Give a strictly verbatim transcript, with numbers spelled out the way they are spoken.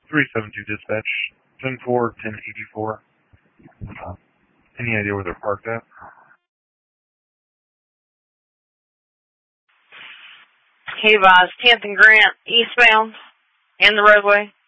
three seven two dispatch, ten four, ten eighty-four. Any idea where they're parked at? Hey, Voz, tenth and Grant, eastbound, in the roadway.